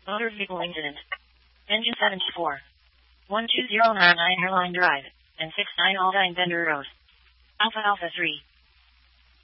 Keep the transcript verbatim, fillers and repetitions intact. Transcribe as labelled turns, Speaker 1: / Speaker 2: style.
Speaker 1: Motor vehicle incident. Engine seventy-four. one two zero nine nine Airline Drive, and six nine Aldine Bender Road. Alpha Alpha three.